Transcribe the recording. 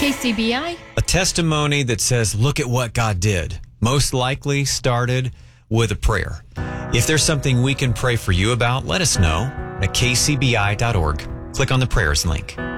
KCBI? A testimony that says, look at what God did. Most likely started with a prayer. If there's something we can pray for you about, let us know at kcbi.org. Click on the prayers link.